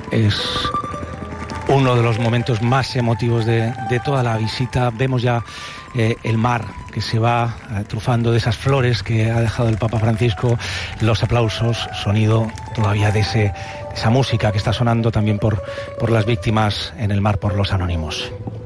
Es uno de los momentos más emotivos de toda la visita. Vemos ya el mar que se va trufando de esas flores que ha dejado el Papa Francisco, los aplausos, sonido todavía de esa música que está sonando también por las víctimas en el mar, por los anónimos.